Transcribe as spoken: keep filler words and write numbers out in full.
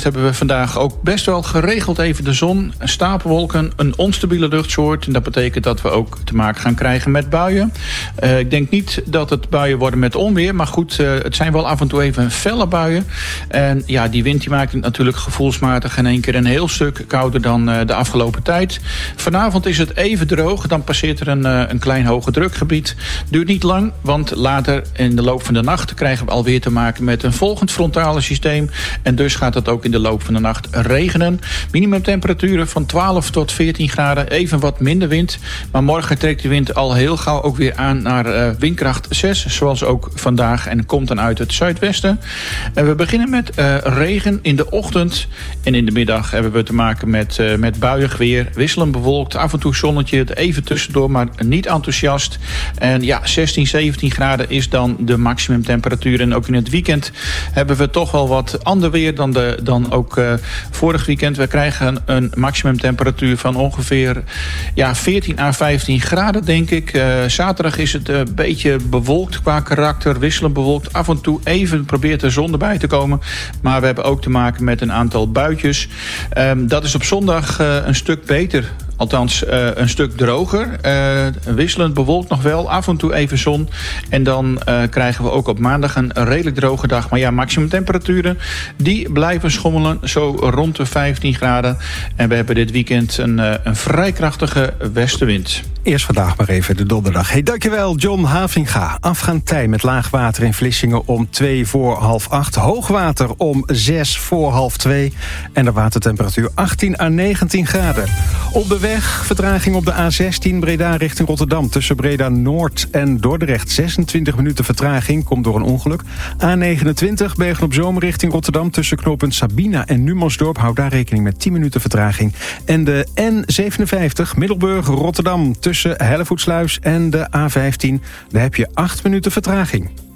hebben we vandaag ook best wel geregeld even de zon. Stapelwolken, een onstabiele luchtsoort. En dat betekent dat we ook te maken gaan krijgen met buien. Uh, ik denk niet dat het buien worden met onweer. Maar goed, uh, het zijn wel af en toe even felle buien. En ja, die wind die maakt het natuurlijk gevoelsmatig in één keer een heel stuk kouder dan uh, de afgelopen tijd. Vanavond is het even droog. Dan passeert er een, uh, een klein hoge drukgebied. Duurt niet lang, want later in de loop van de nacht krijgen we alweer te maken met een volgend frontale systeem. En dus gaat het ook in de loop van de nacht regenen. Minimumtemperaturen van twaalf tot veertien graden. Even wat minder wind. Maar morgen trekt de wind al heel gauw ook weer aan naar uh, windkracht zes. Zoals ook vandaag. En komt dan uit het zuidwesten. En we beginnen met uh, regen in de ochtend. En in de middag hebben we te maken met, uh, met buiig weer. Wisselend bewolkt. Af en toe zonnetje. Even tussendoor, maar niet enthousiast. En ja, zestien, zeventien graden is dan de maximumtemperatuur. En ook in het weekend hebben we toch wel wat ander weer dan, de, dan ook uh, vorig weekend. We krijgen een maximumtemperatuur van ongeveer ja, veertien à vijftien graden, denk ik. Uh, zaterdag is het een beetje bewolkt qua karakter. Wisselend bewolkt. Af en toe even probeert de zon erbij te komen. Maar we hebben ook te maken met een aantal buitjes. Um, dat is op zondag uh, een stuk beter. Althans, uh, een stuk droger. Uh, wisselend bewolkt nog wel. Af en toe even zon. En dan uh, krijgen we ook op maandag een redelijk droge dag. Maar ja, maximumtemperaturen die blijven schommelen. Zo rond de vijftien graden. En we hebben dit weekend een, uh, een vrij krachtige westenwind. Eerst vandaag maar even de donderdag. Hey, dankjewel John Havinga. Afgaand tij met laagwater in Vlissingen om twee voor half acht. Hoogwater om zes voor half twee. En de watertemperatuur achttien à negentien graden. Op de weg vertraging op de A zestien Breda richting Rotterdam. Tussen Breda Noord en Dordrecht zesentwintig minuten vertraging. Komt door een ongeluk. A negenentwintig Bergen op Zoom richting Rotterdam. Tussen knooppunt Sabina en Numansdorp. Houd daar rekening met tien minuten vertraging. En de N zevenenvijftig Middelburg Rotterdam. Tussen Hellevoetsluis en de A vijftien. Daar heb je acht minuten vertraging.